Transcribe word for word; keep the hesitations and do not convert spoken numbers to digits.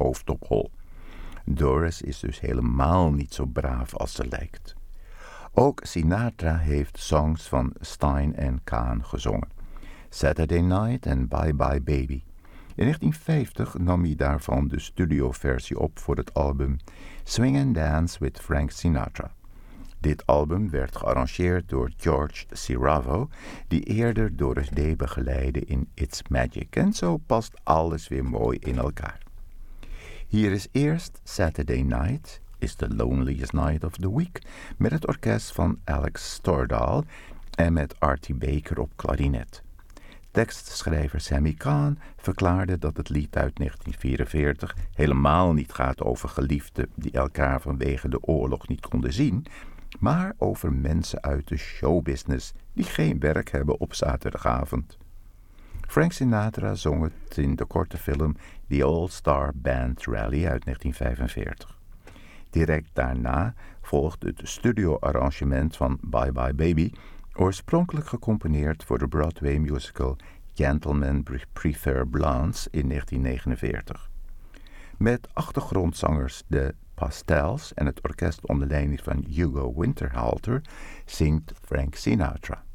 hoofdrol. Doris is dus helemaal niet zo braaf als ze lijkt. Ook Sinatra heeft songs van Stein en Kahn gezongen. Saturday Night en Bye Bye Baby. In negentien vijftig nam hij daarvan de studioversie op voor het album Swing and Dance with Frank Sinatra. Dit album werd gearrangeerd door George Ciravo, die eerder Doris Day begeleidde in It's Magic. En zo past alles weer mooi in elkaar. Hier is eerst Saturday Night, is the loneliest night of the week, met het orkest van Alex Stordahl en met Artie Baker op klarinet. Tekstschrijver Sammy Cahn verklaarde dat het lied uit negentien vierenveertig helemaal niet gaat over geliefden die elkaar vanwege de oorlog niet konden zien, maar over mensen uit de showbusiness die geen werk hebben op zaterdagavond. Frank Sinatra zong het in de korte film The All-Star Band Rally uit negentien vijfenveertig. Direct daarna volgde het studioarrangement van Bye Bye Baby, oorspronkelijk gecomponeerd voor de Broadway musical Gentlemen Prefer Blondes in negentien negenenveertig. Met achtergrondzangers de Pastels en het orkest onder leiding van Hugo Winterhalter zingt Frank Sinatra.